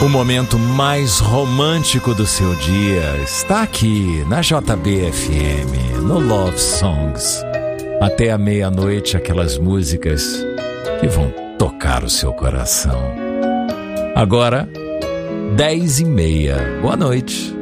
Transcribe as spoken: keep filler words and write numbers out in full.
O momento mais romântico do seu dia está aqui na J B F M, no Love Songs. Até a meia-noite, aquelas músicas que vão tocar o seu coração. Agora, dez e meia. Boa noite.